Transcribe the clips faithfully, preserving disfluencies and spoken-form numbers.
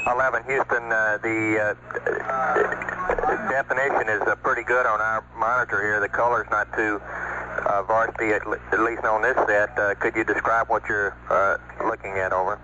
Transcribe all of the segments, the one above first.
eleven, Houston, uh, the uh, definition is uh, pretty good on our monitor here. The color's not too uh, varsity, at, le at least on this set. Uh, could you describe what you're uh, looking at, over?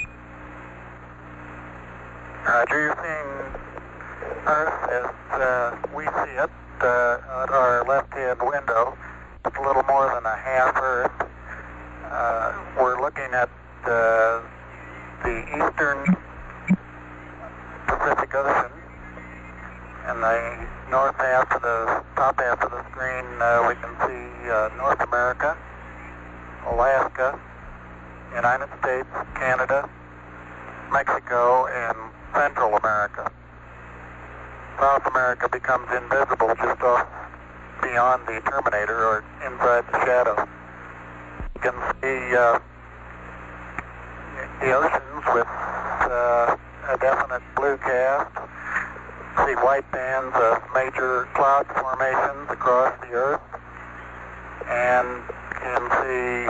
Roger, you're seeing Earth as uh, we see it uh, at our left-hand window. It's a little more than a half Earth. Uh, we're looking at uh, the eastern Pacific Ocean. In the north half of the top half of the screen, uh, we can see uh, North America, Alaska, United States, Canada, Mexico, and Central America. South America becomes invisible just off beyond the terminator or inside the shadow. You can see uh, the oceans with uh, a definite blue cast. See white bands of major cloud formations across the Earth, and can see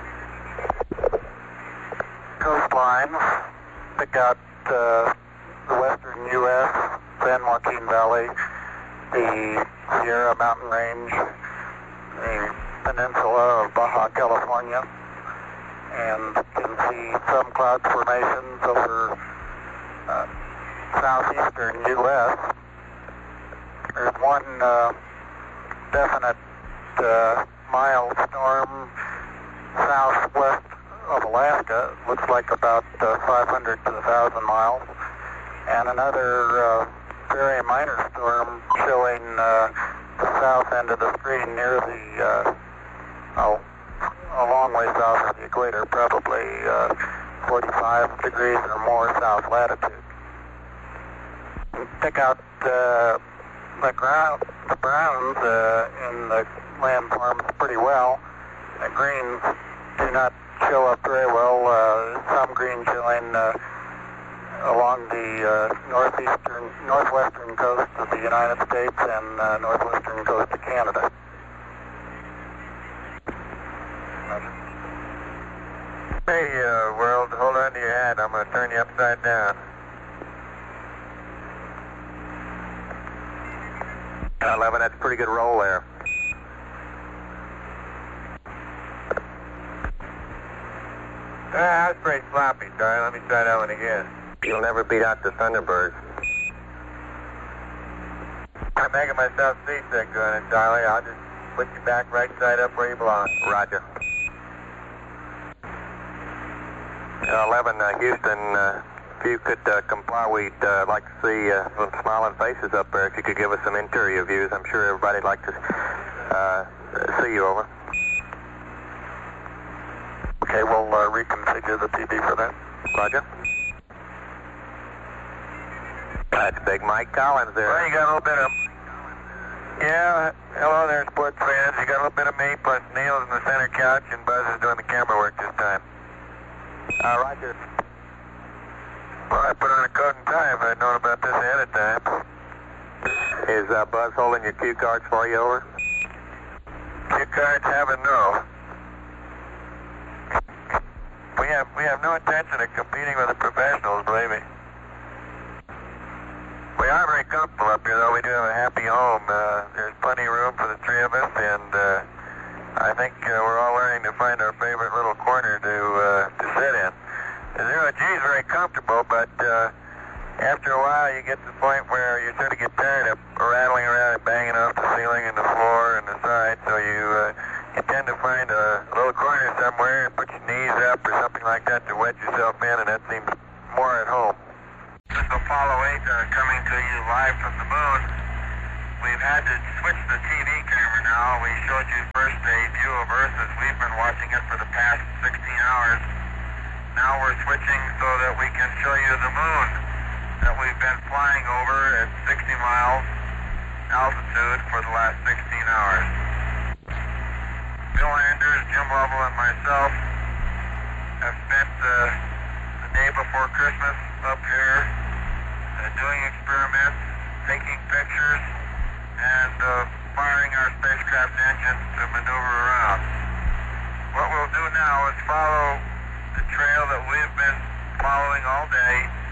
coastlines. Pick out uh, the western U S, San Joaquin Valley, the Sierra Mountain Range, the peninsula of Baja California, and can see some cloud formations over uh, southeastern U S There's one uh, definite uh, mild storm southwest of Alaska. Looks like about uh, five hundred to one thousand miles. And another uh, very minor storm showing uh, the south end of the screen near the, uh, oh, a long way south of the equator, probably uh, forty-five degrees or more south latitude. Pick out uh, the ground, the browns uh, in the landforms pretty well. The greens do not show up very well. Uh, some green showing uh, along the uh, northeastern, northwestern coast of the United States and uh, northwestern coast of Canada. Hey, uh, world, hold on to your hat. I'm going to turn you upside down. eleven, that's a pretty good roll there. Ah, that's pretty sloppy, Charlie. Let me try that one again. You'll never beat out the Thunderbirds. I'm making myself seasick doing it, Charlie. I'll just put you back right side up where you belong. Roger. Uh, eleven, uh, Houston, uh, if you could uh, comply, we'd uh, like to see uh, some smiling faces up there. If you could give us some interior views, I'm sure everybody'd like to uh, see you, over. Okay, we'll uh, reconfigure the T V for that. Roger. That's Big Mike Collins there. Well, you got a little bit of... Yeah, hello there, sports fans. You got a little bit of me, plus Neil's in the center couch, and Buzz is doing the camera work this time. Uh, Roger. Well, I put on a coat and tie if I'd known about this ahead of time. Is uh, Buzz holding your cue cards for you, over? Cue cards, heaven no. We have we have no intention of competing with the professionals, believe me. We are very comfortable up here, though. We do have a happy home. Uh, there's plenty of room for the three of us, and uh, I think uh, we're all learning to find our favorite little corner to uh, to sit in. The zero G is very comfortable, but uh, after a while you get to the point where you sort of get tired of rattling around and banging off the ceiling and the floor and the side, so you uh, you tend to find a little corner somewhere and put your knees up or something like that to wedge yourself in, and that seems more at home. This is Apollo eight uh, coming to you live from the moon. We've had to switch the T V camera now. We showed you first a view of Earth as we've been watching it for the past sixteen hours. Now we're switching so that we can show you the moon that we've been flying over at sixty miles altitude for the last sixteen hours. Bill Anders, Jim Lovell, and myself have spent uh, the day before Christmas up here uh, doing experiments, taking pictures, and uh, firing our spacecraft engines to maneuver around. What we'll do now is follow the trail that we've been following all day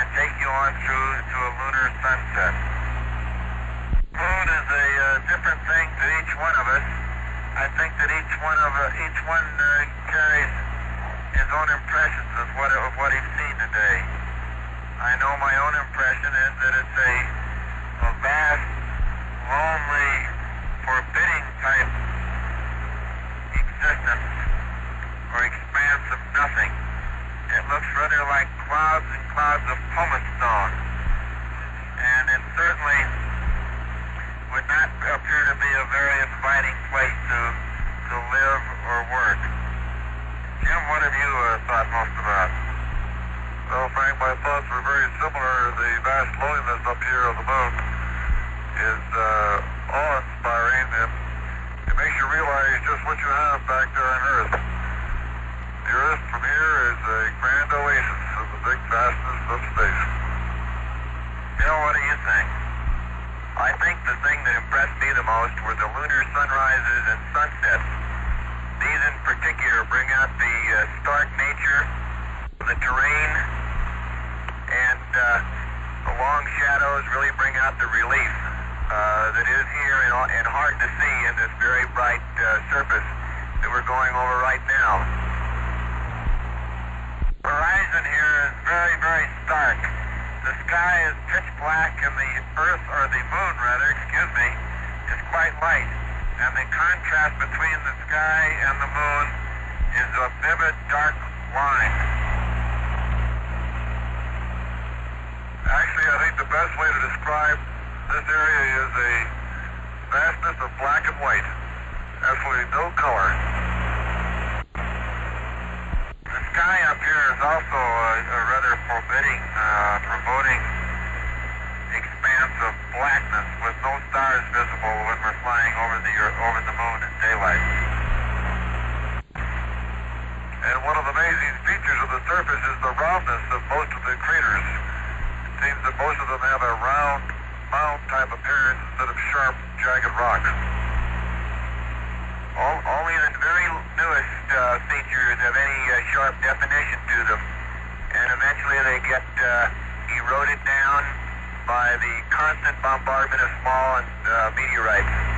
and take you on through to a lunar sunset. Moon is a uh, different thing to each one of us. I think that each one of uh, each one uh, carries his own impressions of what of what he's seen today. I know my own impression is that it's a, a vast, lonely, forbidding type existence or expanse of nothing. It looks rather like clouds and clouds of pumice stone, and it certainly would not appear to be a very inviting place to to live or work. Jim, what have you uh, thought most about? Well, Frank, my thoughts were very similar. The vast loneliness up here on the moon is uh, awe-inspiring, and it makes you realize just what you have back there on Earth. The Earth from here is a grand oasis of the big vastness of space. Bill, what do you think? I think the thing that impressed me the most were the lunar sunrises and sunsets. These in particular bring out the uh, stark nature of the terrain, and uh, the long shadows really bring out the relief uh, that is here and, and hard to see in this very bright uh, surface that we're going over right now. The horizon here is very, very stark. The sky is pitch black, and the Earth, or the moon rather, excuse me, is quite light. And the contrast between the sky and the moon is a vivid, dark line. Actually, I think the best way to describe this area is a vastness of black and white. Absolutely no color. The sky up here is also a, a rather forbidding, uh, foreboding expanse of blackness with no stars visible when we're flying over the Earth, over the moon in daylight. And one of the amazing features of the surface is the roundness of most of the craters. It seems that most of them have a round, mound-type appearance instead of sharp, jagged rocks. All, only the very newest uh, features have any uh, sharp definition to them, and eventually they get uh, eroded down by the constant bombardment of small uh, meteorites.